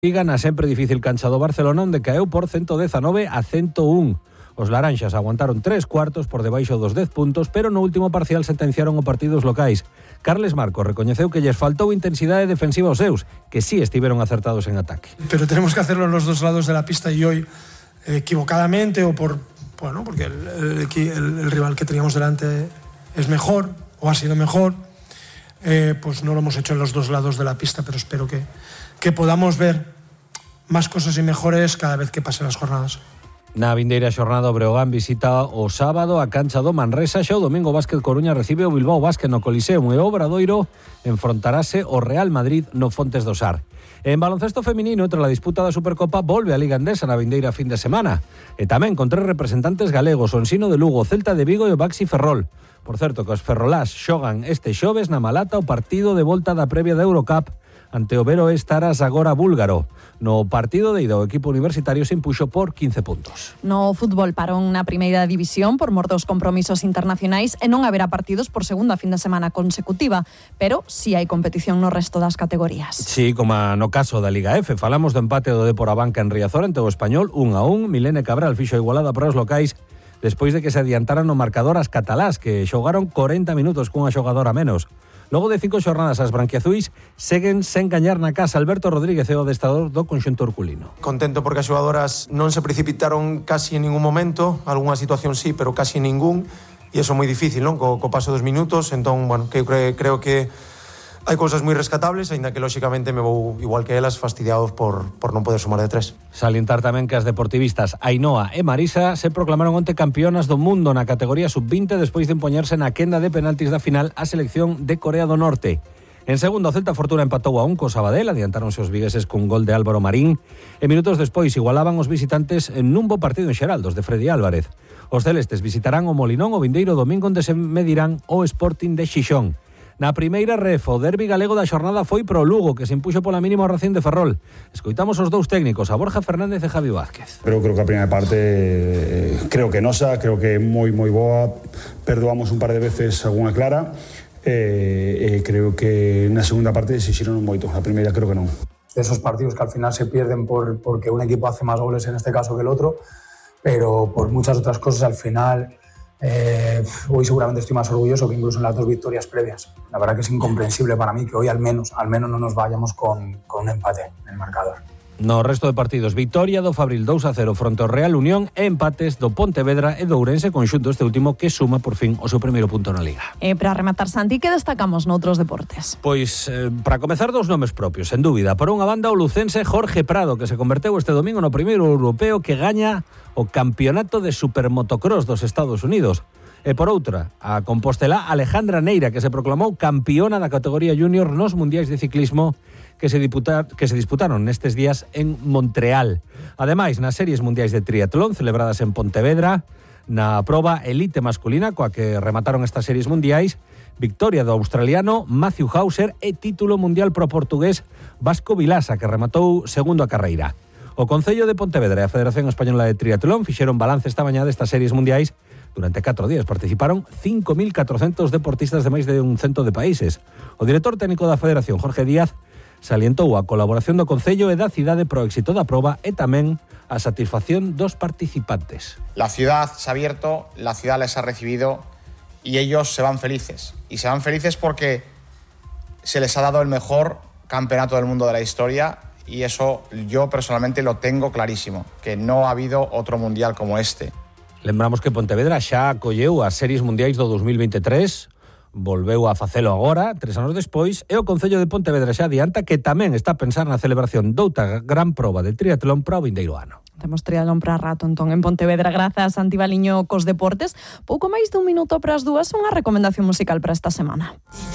Liga na sempre difícil cancha do Barcelona, onde caeu por 119 a 101. Os laranxas aguantaron 3 cuartos por debaixo dos 10 puntos, pero no último parcial sentenciaron o partidos locais. Carles Marcos recoñeceu que lles faltou intensidade defensiva aos seus, que sí estiveron acertados en ataque. Pero tenemos que hacerlo en los dos lados de la pista y hoy, equivocadamente o porque el rival que teníamos delante es mejor o ha sido mejor, pues no lo hemos hecho en los dos lados de la pista, pero espero que podamos ver más cosas y mejores cada vez que pasen las jornadas. Na vindeira xornada o Breogán visita o sábado a cancha do Manresa, xa o domingo o Básquet Coruña recibe o Bilbao Básquet no Coliseum e o Obradoiro enfrontarase o Real Madrid no Fontes do Sar. En baloncesto feminino, entre a disputa da Supercopa, volve a Liga Endesa na vindeira fin de semana. E tamén con 3 representantes galegos, o Ensino de Lugo, o Celta de Vigo e o Baxi Ferrol. Por certo, que os ferrolás xogan este xoves na Malata o partido de volta da previa da Eurocup ante o Vero Estaras agora búlgaro. No partido de ida o equipo universitario se impuxo por 15 puntos. No fútbol parón na primeira división por mor dos compromisos internacionais e non haberá partidos por segunda fin de semana consecutiva, pero si hai competición no resto das categorías. Sí, como no caso da Liga F, falamos do empate do Dépor a Banca en Riazor ante o Español 1-1, Milene Cabral fixo igualada para os locais despois de que se adiantaran no marcador as catalás, que xogaron 40 minutos cunha xogadora menos. Logo de 5 xornadas, as branquiazuis seguen sen gañar na casa. Alberto Rodríguez é o adestrador do conxunto herculino. Contento porque as xogadoras non se precipitaron casi en ningún momento, algunha situación sí, pero casi ningún, e iso é moi difícil, non? Co paso dos minutos, entón, bueno, creo que hai cousas moi rescatables, aínda que lóxicamente me vou igual que elas fastidiados por non poder sumar de 3. Salientar tamén que as deportivistas Ainhoa e Marisa se proclamaron onte campeonas do mundo na categoría sub-20 despois de impoñerse na quenda de penaltis da final a selección de Corea do Norte. En segundo, o Celta Fortuna empatou a 1 co Sabadell, adiantáronse os vigueses cun gol de Álvaro Marín e minutos despois igualaban os visitantes en un bo partido en xeral dos de Freddy Álvarez. Os celestes visitarán o Molinón o vindeiro domingo, onde se medirán o Sporting de Xixón. Na primeira ref, o derbi galego da xornada foi pro Lugo, que se impuxo pola mínima ao Racing de Ferrol. Escoitamos os dous técnicos, a Borja Fernández e Javi Vázquez. Pero creo que a primeira parte creo que nosa, creo que é moi boa. Perdoamos un par de veces alguna clara. Creo que na segunda parte exixiron moito. A primeira creo que non. Esos partidos que al final se pierden porque un equipo hace más goles en este caso que el otro, pero por muchas otras cosas al final... hoy seguramente estoy más orgulloso que incluso en las 2 victorias previas. La verdad que es incomprensible para mí que hoy al menos no nos vayamos con un empate en el marcador. No resto de partidos, victoria do Fabril 2-0 fronte ao Real Unión e empates do Pontevedra e do Ourense, conxunto este último que suma por fin o seu primeiro punto na Liga. Para rematar, Santi, que destacamos noutros deportes? Pois, para comezar, 2 nomes propios, sen dúbida. Por unha banda, o lucense Jorge Prado, que se converteu este domingo no primeiro europeo que gaña o campeonato de supermotocross dos Estados Unidos. E por outra, a compostelá Alejandra Neira, que se proclamou campeona da categoría júnior nos mundiais de ciclismo que se disputaron nestes días en Montreal. Ademais, nas series mundiais de triatlón celebradas en Pontevedra, na proba elite masculina coa que remataron estas series mundiais, victoria do australiano Matthew Hauser e título mundial pro portugués Vasco Vilasa, que rematou segundo a carreira. O Concello de Pontevedra e a Federación Española de Triatlón fixeron balance esta mañá destas series mundiais. Durante 4 días participaron 5.400 deportistas de máis de 100 de países. O director técnico da Federación, Jorge Díaz, salientou a colaboración do Concello e da cidade pro éxito da proba e tamén a satisfacción dos participantes. La ciudad se ha abierto, la ciudad les ha recibido y ellos se van felices. Y se van felices porque se les ha dado el mejor campeonato del mundo de la historia y eso yo personalmente lo tengo clarísimo, que no ha habido otro mundial como este. Lembramos que Pontevedra xa acolleu as series mundiais do 2023, volveu a facelo agora, 3 anos despois, e o Concello de Pontevedra xa adianta que tamén está a pensar na celebración doutra gran proba de triatlón para o vindeiro ano. Temos triatlón para rato, entón, en Pontevedra. Grazas, Santi Baliño, cos deportes. Pouco máis dun minuto para as 2, unha recomendación musical para esta semana.